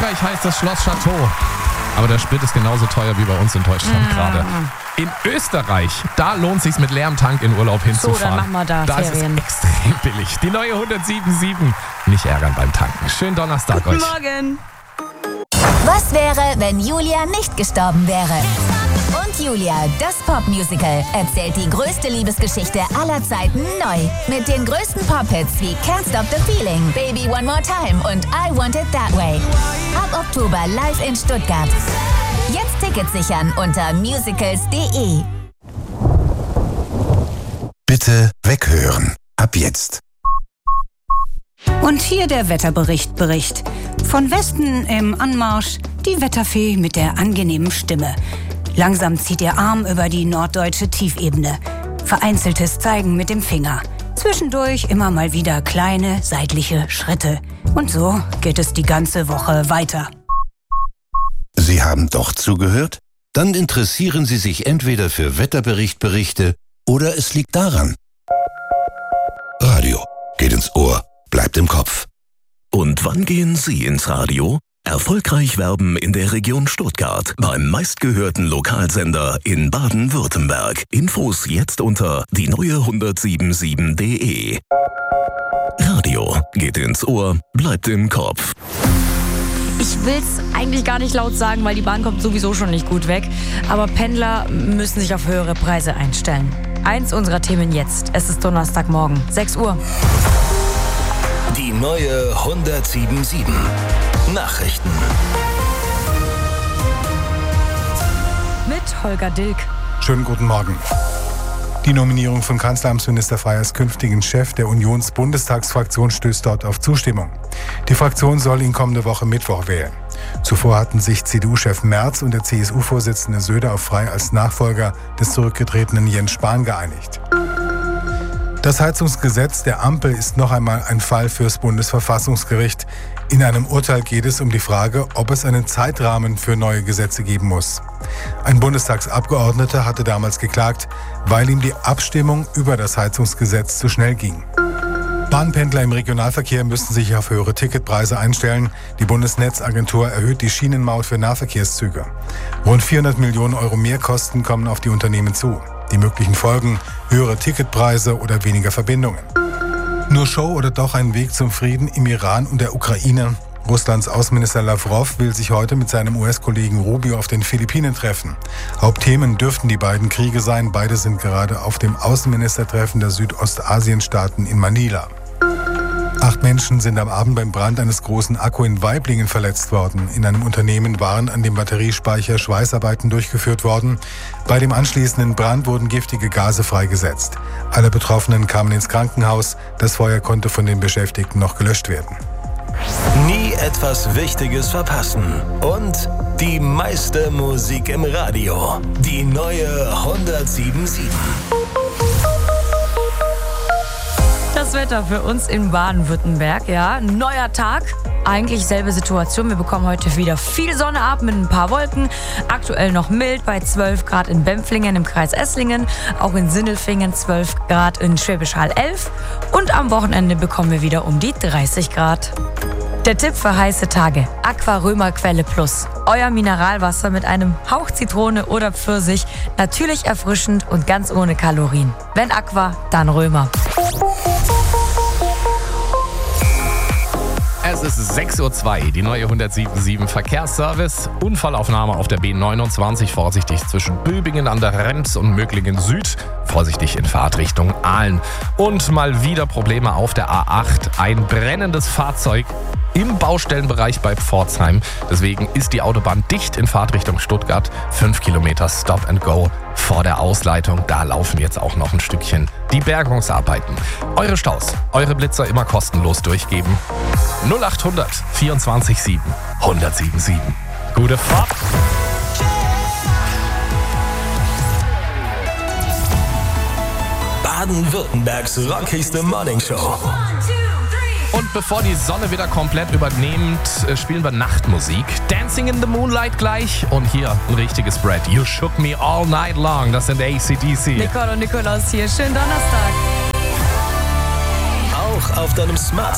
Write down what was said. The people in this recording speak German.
Frankreich heißt das Schloss Chateau. Aber der Sprit ist genauso teuer wie bei uns in Deutschland gerade. In Österreich, da lohnt es sich mit leerem Tank in Urlaub hinzufahren. So, dann machen wir da Ferien. Ist es extrem billig. Die neue 107.7. Nicht ärgern beim Tanken. Schönen Donnerstag euch. Guten Morgen. Was wäre, wenn Julia nicht gestorben wäre? Und Julia, das Popmusical, erzählt die größte Liebesgeschichte aller Zeiten neu. Mit den größten Pop-Hits wie Can't Stop the Feeling, Baby One More Time und I Want It That Way. Ab Oktober live in Stuttgart. Jetzt Tickets sichern unter musicals.de. Bitte weghören. Ab jetzt. Und hier der Wetterbericht. Von Westen im Anmarsch die Wetterfee mit der angenehmen Stimme. Langsam zieht ihr Arm über die norddeutsche Tiefebene. Vereinzeltes Zeigen mit dem Finger. Zwischendurch immer mal wieder kleine seitliche Schritte. Und so geht es die ganze Woche weiter. Sie haben doch zugehört? Dann interessieren Sie sich entweder für Wetterberichte oder es liegt daran. Radio geht ins Ohr, bleibt im Kopf. Und wann gehen Sie ins Radio? Erfolgreich werben in der Region Stuttgart beim meistgehörten Lokalsender in Baden-Württemberg. Infos jetzt unter die neue1077.de. Radio geht ins Ohr, bleibt im Kopf. Ich will's eigentlich gar nicht laut sagen, weil die Bahn kommt sowieso schon nicht gut weg. Aber Pendler müssen sich auf höhere Preise einstellen. Eins unserer Themen jetzt. Es ist Donnerstagmorgen, 6 Uhr. Die neue 107.7 Nachrichten. Mit Holger Dilk. Schönen guten Morgen. Die Nominierung von Kanzleramtsminister Frey als künftigen Chef der Unions-Bundestagsfraktion stößt dort auf Zustimmung. Die Fraktion soll ihn kommende Woche Mittwoch wählen. Zuvor hatten sich CDU-Chef Merz und der CSU-Vorsitzende Söder auf Frey als Nachfolger des zurückgetretenen Jens Spahn geeinigt. Das Heizungsgesetz der Ampel ist noch einmal ein Fall fürs Bundesverfassungsgericht. In einem Urteil geht es um die Frage, ob es einen Zeitrahmen für neue Gesetze geben muss. Ein Bundestagsabgeordneter hatte damals geklagt, weil ihm die Abstimmung über das Heizungsgesetz zu schnell ging. Bahnpendler im Regionalverkehr müssen sich auf höhere Ticketpreise einstellen. Die Bundesnetzagentur erhöht die Schienenmaut für Nahverkehrszüge. Rund 400 Millionen Euro Mehrkosten kommen auf die Unternehmen zu. Die möglichen Folgen: höhere Ticketpreise oder weniger Verbindungen. Nur Show oder doch ein Weg zum Frieden im Iran und der Ukraine? Russlands Außenminister Lavrov will sich heute mit seinem US-Kollegen Rubio auf den Philippinen treffen. Hauptthemen dürften die beiden Kriege sein. Beide sind gerade auf dem Außenministertreffen der Südostasienstaaten in Manila. 8 Menschen sind am Abend beim Brand eines großen Akku in Waiblingen verletzt worden. In einem Unternehmen waren an dem Batteriespeicher Schweißarbeiten durchgeführt worden. Bei dem anschließenden Brand wurden giftige Gase freigesetzt. Alle Betroffenen kamen ins Krankenhaus. Das Feuer konnte von den Beschäftigten noch gelöscht werden. Nie etwas Wichtiges verpassen. Und die meiste Musik im Radio. Die neue 107.7. Das Wetter für uns in Baden-Württemberg, ja. Neuer Tag, eigentlich selbe Situation. Wir bekommen heute wieder viel Sonne ab mit ein paar Wolken. Aktuell noch mild bei 12 Grad in Bempflingen im Kreis Esslingen. Auch in Sindelfingen 12 Grad, in Schwäbisch Hall 11. Und am Wochenende bekommen wir wieder um die 30 Grad. Der Tipp für heiße Tage: Aqua Römer Quelle Plus. Euer Mineralwasser mit einem Hauch Zitrone oder Pfirsich. Natürlich erfrischend und ganz ohne Kalorien. Wenn Aqua, dann Römer. Es ist 6.02 Uhr, die neue 107.7 Verkehrsservice. Unfallaufnahme auf der B29, vorsichtig zwischen Böbingen an der Rems und Möglingen Süd. Vorsichtig in Fahrtrichtung Aalen. Und mal wieder Probleme auf der A8. Ein brennendes Fahrzeug im Baustellenbereich bei Pforzheim. Deswegen ist die Autobahn dicht in Fahrtrichtung Stuttgart. 5 Kilometer Stop and Go vor der Ausleitung. Da laufen jetzt auch noch ein Stückchen die Bergungsarbeiten. Eure Staus, eure Blitzer immer kostenlos durchgeben. 0800 24 7 1077. Gute Fahrt! Baden-Württembergs rockigste Morningshow. Und bevor die Sonne wieder komplett übernimmt, spielen wir Nachtmusik. Dancing in the Moonlight gleich. Und hier ein richtiges Brett. You Shook Me All Night Long. Das sind AC/DC. Nicole und Nikolaus hier. Schönen Donnerstag. Auch auf deinem Smart